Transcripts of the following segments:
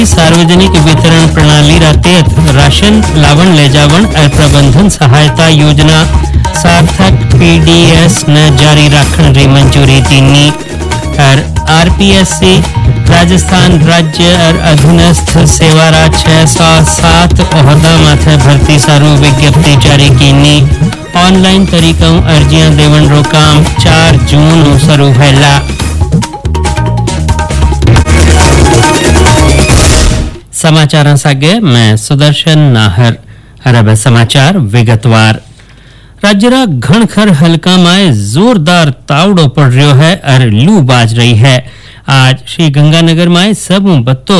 सार्वजनिक वितरण प्रणाली तहत राशन लावण ले जावण और प्रबंधन सहायता योजना सार्थक पीडीएस न जारी राखण री मंजूरी दीनी और आरपीएससी राजस्थान राज्य और अधीनस्थ सेवारा 607 ओहदा माथे भर्ती सारू विज्ञप्ति जारी कीनी ऑनलाइन तरीकों अर्जियां देवण रो काम 4 जून शुरू हैला। समाचार सागे मैं सुदर्शन नाहर। अरब समाचार विगतवार। राज्यरा घणखर हलका में जोरदार तावड़ो पड़ रह्यो है और लू बाज रही है। आज श्री गंगानगर में सब बत्तो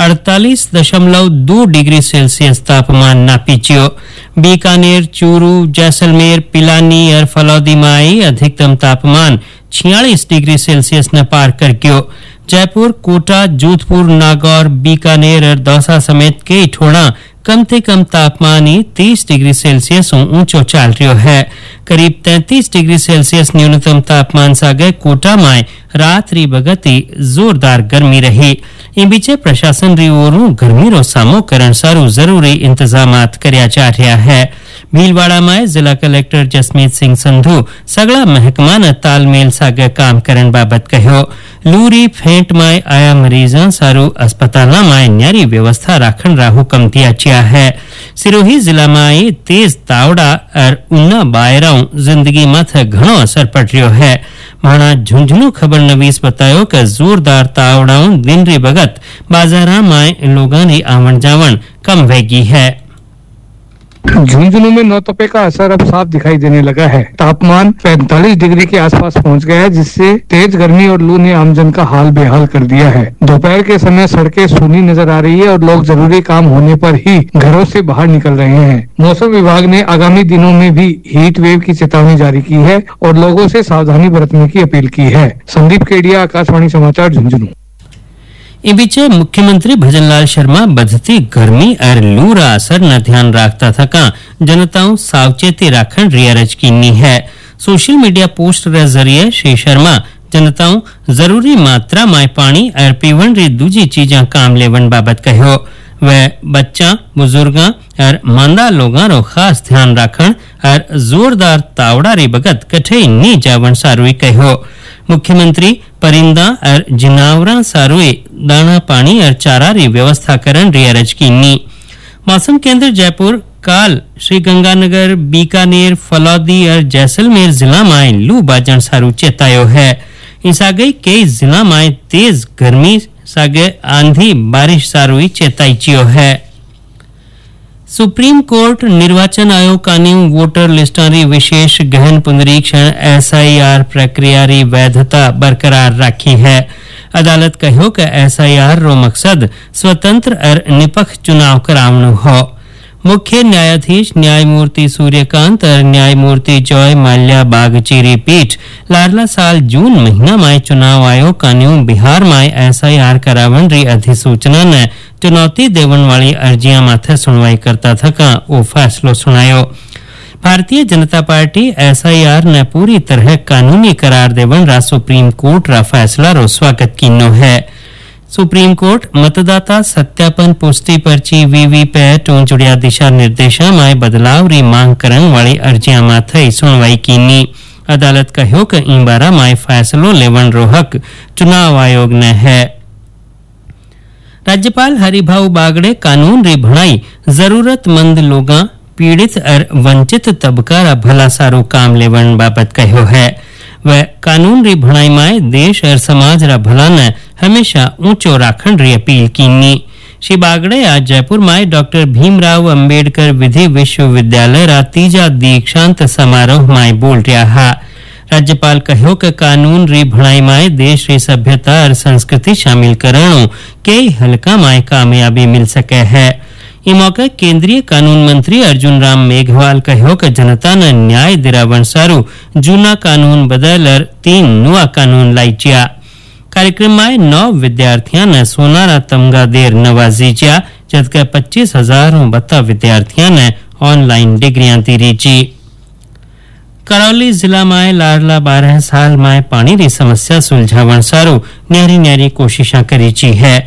48.2 डिग्री सेल्सियस तापमान नापीच्यो। बीकानेर, चूरू, जैसलमेर, पिलानी और फलौदी में अधिकतम तापमान 46 डिग्री सेल्सियस न पार कर गयो। जयपुर, कोटा, जोधपुर, नागौर, बीकानेर और दौसा समेत कई ठोड़ा कम से कम तापमान 30 डिग्री सेल्सियस ऊंचो चाल रह्यो है। करीब 33 डिग्री सेल्सियस न्यूनतम तापमान सागे कोटा में रात री बगती जोरदार गर्मी रही। इन बीचे प्रशासन री ओरू गर्मी रो सामो करण सारू जरूरी इंतजामात कर्या जा रह्या है। भीलवाड़ा में जिला कलेक्टर जसमीत सिंह संधू सगला महकमा न तालमेल सागे काम करण बाबत कह्यो। लूरी फेंट में आया मरीजा सारू अस्पताल में न्यारी व्यवस्था राखण रा हुकम दिया गया है। सिरोही जिला में तेज तावड़ा और उन्ना बायराओं जिंदगी माथे घणो असर पड़ रह्यो है। माना झुंझुनू खबर नवीस बतायो कि जोरदार तावड़ाओं दिन री बगत बाजारा में लोगां री आवण जावण कम वेगी है। झुंझुनू में नौतपे का असर अब साफ दिखाई देने लगा है। तापमान 45 डिग्री के आसपास पहुंच गया है, जिससे तेज गर्मी और लू ने आमजन का हाल बेहाल कर दिया है। दोपहर के समय सड़कें सूनी नजर आ रही है और लोग जरूरी काम होने पर ही घरों से बाहर निकल रहे हैं। मौसम विभाग ने आगामी दिनों में भी हीट वेव की चेतावनी जारी की है और लोगों से सावधानी बरतने की अपील की है। संदीप केडिया, आकाशवाणी समाचार, झुंझुनू। इन बीचे मुख्यमंत्री भजनलाल शर्मा बढ़ती गर्मी और लू रा असर न ध्यान राखता थका जनताओं सावचेती राखण री अर्ज कीनी है। सोशल मीडिया पोस्ट रे जरिए श्री शर्मा जनताओं जरूरी मात्रा में पानी और पीवण री दूजी चीजा काम लेवन बाबत कह्यो। वह बच्चा, बुजुर्गा और मांदा लोगां रो खास ध्यान राखण और जोरदार तावड़ा री बगत कठे नी जावण सारुई कह्यो। मुख्यमंत्री परिंदा और जिनावरा सारुए दाना पानी और चारा री व्यवस्था करन री अर्ज कीनी। मौसम केंद्र जयपुर काल श्री गंगानगर, बीकानेर, फलौदी और जैसलमेर जिला में लू बाजन सारू चेतायो है। इस आगे कई जिला में तेज गर्मी सागे आंधी बारिश सारुई चेताईचियो है। सुप्रीम कोर्ट निर्वाचन आयोग कानून वोटर लिस्टारी विशेष गहन पुनरीक्षण एसआईआर प्रक्रिया री वैधता बरकरार राखी है। अदालत कहो कि एसआईआर रो मकसद स्वतंत्र और निपक्ष चुनाव करावणो हो। मुख्य न्यायाधीश न्यायमूर्ति सूर्यकांत और न्यायमूर्ति जॉय माल्या बागचीरी पीठ लारला साल जून महीना में चुनाव आयोग कानून बिहार में एसआईआर करावन री अधिसूचना ने चुनौती देवन वाली अर्जियां माथे सुनवाई करता थका वो फैसलो सुनायो। भारतीय जनता पार्टी एसआईआर ने पूरी तरह कानूनी करार देवन रा सुप्रीम कोर्ट रा फैसला रो स्वागत कीनो है। सुप्रीम कोर्ट मतदाता सत्यापन पुष्टि पर्ची वीवीपैट जुड़िया दिशा निर्देशा में बदलाव री मांग करन वाली अर्जियां माथे सुनवाई कीनी। अदालत कहो कि इन बारा में फैसलो लेवन रो हक चुनाव आयोग ने है। राज्यपाल हरिभाऊ बागड़े कानून री भणाई जरूरतमंद लोगां, पीड़ित और वंचित तबका रा भला सारू काम लेवन बाबत कहो है। वह कानून री भणाई में देश और समाज रा भला ने हमेशा ऊंचो राखण री अपील कीनी। श्री बागड़े आज जयपुर में डॉक्टर भीमराव अंबेडकर विधि विश्वविद्यालय रा तीजा दीक्षांत समारोह में बोल रहा हा। राज्यपाल कहो कि कानून री भणाई में देश री सभ्यता और संस्कृति शामिल करणो कई हलका में कामयाबी मिल सके है। इस मौके केंद्रीय कानून मंत्री अर्जुन राम मेघवाल कहो कि जनता ने न्याय दिरावन सारू जूना कानून बदल और 3 नुआ कानून लाइचिया। कार्यक्रम में 9 विद्यार्थियों ने सोनारा तमगा देर नवाजीजिया, जबकि 25,000 बत्ता विद्यार्थियों ने ऑनलाइन डिग्रियां दीरीची। करौली जिला में लाडला 12 साल में पानी की समस्या सुलझावन सारू न्यारी न्यारी कोशिशा करीची है।